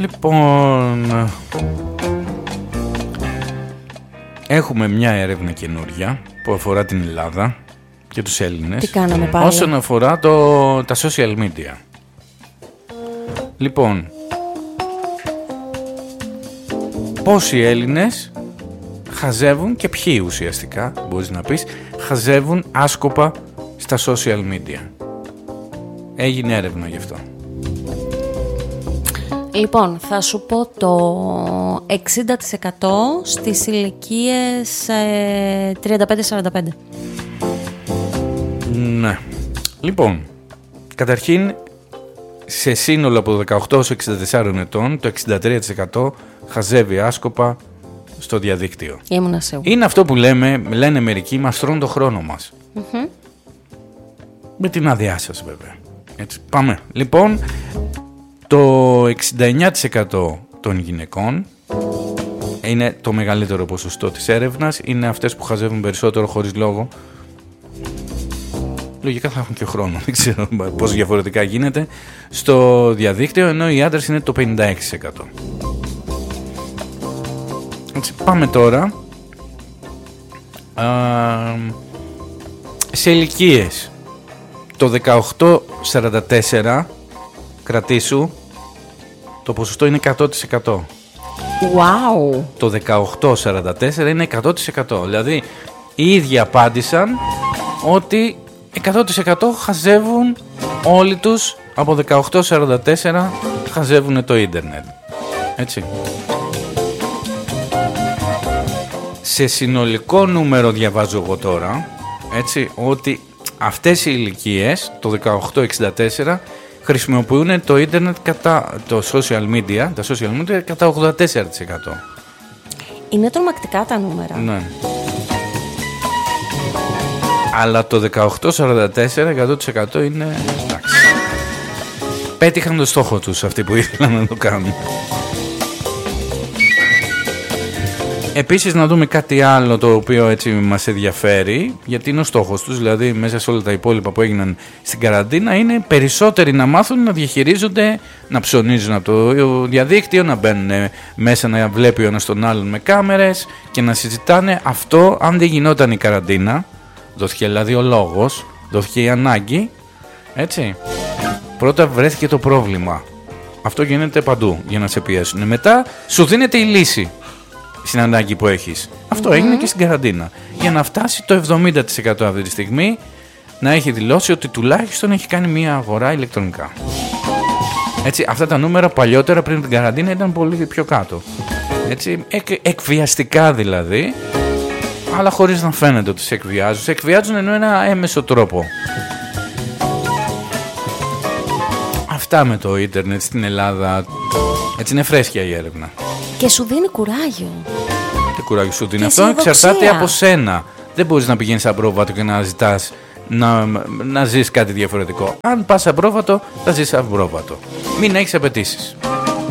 Λοιπόν, έχουμε μια έρευνα καινούρια που αφορά την Ελλάδα και τους Έλληνες. Τι κάναμε πάλι? Όσον αφορά τα social media. Λοιπόν, πόσοι Έλληνες χαζεύουν και ποιοι ουσιαστικά, μπορείς να πεις, χαζεύουν άσκοπα στα social media. Έγινε έρευνα γι' αυτό. Λοιπόν, θα σου πω το 60% στις ηλικίες 35-45. Ναι. Λοιπόν, καταρχήν, σε σύνολο από 18 έως 64 ετών, το 63% χαζεύει άσκοπα στο διαδίκτυο. Ήμουνα σίγουρη. Είναι αυτό που λένε μερικοί, μας τρώνε το χρόνο μας. Mm-hmm. Με την άδειά σας βέβαια. Έτσι, πάμε. Λοιπόν, το 69% των γυναικών, είναι το μεγαλύτερο ποσοστό της έρευνας, είναι αυτές που χαζεύουν περισσότερο χωρίς λόγο. Λογικά θα έχουν και χρόνο, δεν ξέρω πώς διαφορετικά γίνεται, στο διαδίκτυο, ενώ οι άντρες είναι το 56%. Έτσι, πάμε τώρα σε ηλικίες. Το 18-44, κρατήσου, το ποσοστό είναι 100%. Wow. Το 18-44 είναι 100%. Δηλαδή οι ίδιοι απάντησαν ότι 100% χαζεύουν όλοι τους από 18-44, χαζεύουν το ίντερνετ. Έτσι. Σε συνολικό νούμερο διαβάζω εγώ τώρα, έτσι, ότι αυτές οι ηλικίες, το 18-64, χρησιμοποιούν το ίντερνετ κατά το social media, τα social media κατά 84%. Είναι τρομακτικά τα νούμερα. Ναι. Αλλά το 18-44 100% είναι, εντάξει, πέτυχαν το στόχο τους αυτοί που ήθελαν να το κάνουν. Επίσης να δούμε κάτι άλλο το οποίο έτσι μας ενδιαφέρει, γιατί είναι ο στόχος τους, δηλαδή μέσα σε όλα τα υπόλοιπα που έγιναν στην καραντίνα, είναι περισσότεροι να μάθουν να διαχειρίζονται, να ψωνίζουν από το διαδίκτυο, να μπαίνουν μέσα, να βλέπει ο ένας τον άλλον με κάμερες και να συζητάνε. Αυτό αν δεν γινόταν η καραντίνα, δόθηκε δηλαδή ο λόγος, δόθηκε η ανάγκη, έτσι, πρώτα βρέθηκε το πρόβλημα. Αυτό γίνεται παντού για να σε πιέσουν. Μετά σου δίνεται η λύση στην ανάγκη που έχεις. Αυτό έγινε και στην καραντίνα. Για να φτάσει το 70% αυτή τη στιγμή να έχει δηλώσει ότι τουλάχιστον έχει κάνει μία αγορά ηλεκτρονικά. Έτσι, αυτά τα νούμερα παλιότερα πριν την καραντίνα ήταν πολύ πιο κάτω. Έτσι, εκβιαστικά δηλαδή, αλλά χωρίς να φαίνεται ότι σε εκβιάζουν. Σε εκβιάζουν ενώ ένα έμεσο τρόπο. Αυτά με το ίντερνετ στην Ελλάδα. Έτσι είναι φρέσκια η έρευνα. Και σου δίνει κουράγιο. Τι κουράγιο σου δίνει αυτό? Εξαρτάται από σένα. Δεν μπορείς να πηγαίνεις απρόβατο και να ζητάς να ζεις κάτι διαφορετικό. Αν πας απρόβατο, θα ζεις απρόβατο. Μην έχεις απαιτήσεις.